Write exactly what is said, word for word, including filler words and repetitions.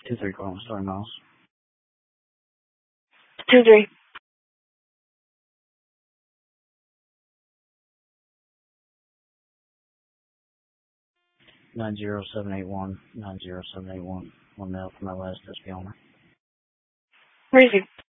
Two three calling Star Miles. Two three. Nine zero seven eight one nine zero seven eight one. One mail for my last S P owner. Where is he?